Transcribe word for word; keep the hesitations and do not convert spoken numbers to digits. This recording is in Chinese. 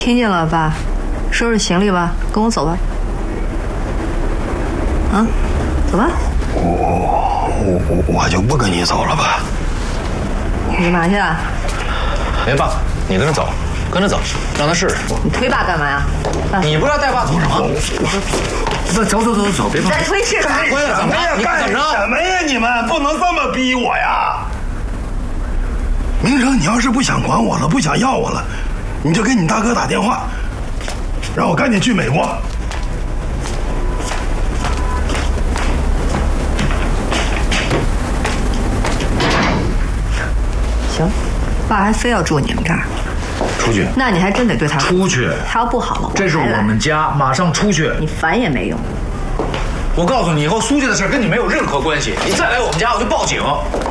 听见了，爸，收拾行李吧，跟我走吧。啊，走吧。 我我我就不跟你走了吧。 你干嘛去啊？ 没爸，你跟着走，跟着走，让他试试。 你推爸干嘛呀？ 你不是要带爸走吗？ 不，走走走走，别再推试试。 推了怎么着？你干怎么着？ 什么呀？你们不能这么逼我呀！明成，你要是不想管我了，不想要我了，你就给你大哥打电话，让我赶紧去美国。 行，爸还非要住你们这儿， 出去， 那你还真得对他好。 出去。 他要不好了， 这是还来我们家，马上出去。 你烦也没用。 我告诉你，以后苏家的事跟你没有任何关系。你再来我们家，我就报警。